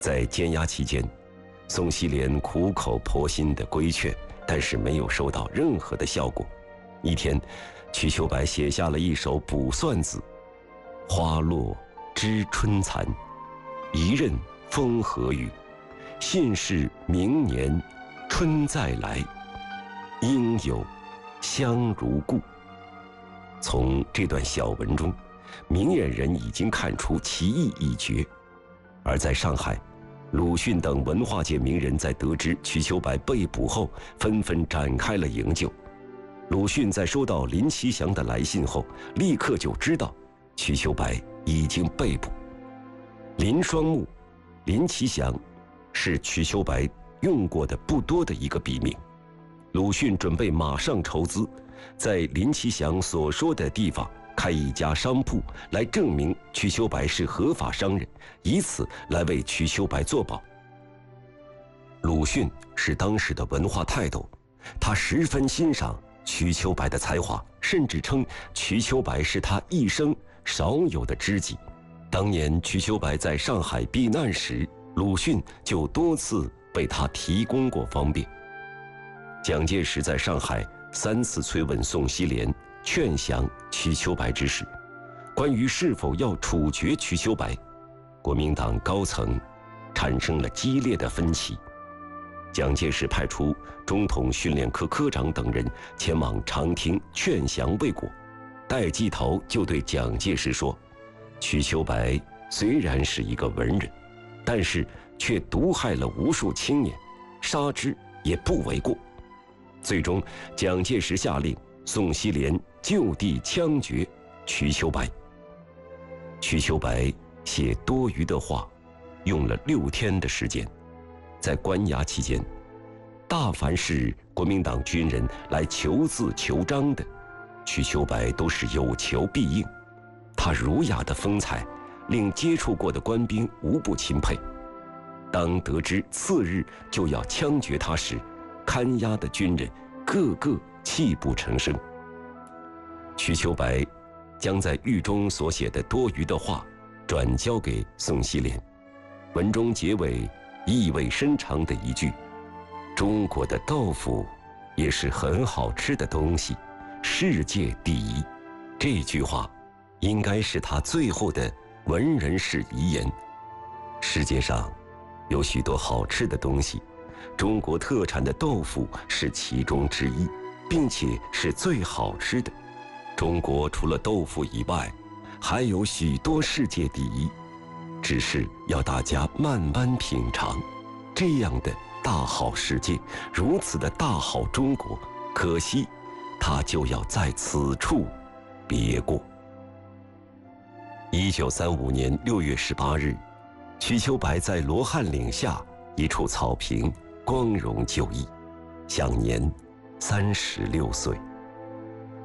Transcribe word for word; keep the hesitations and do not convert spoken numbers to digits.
在监押期间，宋希濂苦口婆心地规劝，但是没有收到任何的效果。一天，瞿秋白写下了一首卜算子：花落知春残，一任风和雨，信是明年春再来，应有香如故。从这段小文中，明眼人已经看出其意已决。而在上海，鲁迅等文化界名人在得知瞿秋白被捕后，纷纷展开了营救。鲁迅在收到林其祥的来信后，立刻就知道瞿秋白已经被捕。林双木、林其祥是瞿秋白用过的不多的一个笔名。鲁迅准备马上筹资，在林其祥所说的地方开一家商铺，来证明瞿秋白是合法商人，以此来为瞿秋白作保。鲁迅是当时的文化泰斗，他十分欣赏瞿秋白的才华，甚至称瞿秋白是他一生少有的知己。当年瞿秋白在上海避难时，鲁迅就多次为他提供过方便。蒋介石在上海三次催问宋希濂劝降瞿秋白之时，关于是否要处决瞿秋白，国民党高层产生了激烈的分歧。蒋介石派出中统训练科科长等人前往长汀劝降未果，戴季陶就对蒋介石说：瞿秋白虽然是一个文人，但是却毒害了无数青年，杀之也不为过。最终，蒋介石下令宋希濂就地枪决瞿秋白。瞿秋白写多余的话，用了六天的时间。在关押期间，大凡是国民党军人来求字求章的，瞿秋白都是有求必应。他儒雅的风采令接触过的官兵无不钦佩。当得知次日就要枪决他时，看押的军人个个泣不成声。瞿秋白将在狱中所写的多余的话转交给宋希濂，文中结尾意味深长的一句：中国的豆腐也是很好吃的东西，世界第一。这句话应该是他最后的文人式遗言。世界上有许多好吃的东西，中国特产的豆腐是其中之一，并且是最好吃的。中国除了豆腐以外，还有许多世界第一，只是要大家慢慢品尝。这样的大好世界，如此的大好中国，可惜它就要在此处别过。一九三五年六月十八日，瞿秋白在罗汉岭下一处草坪光荣就义，享年三十六岁。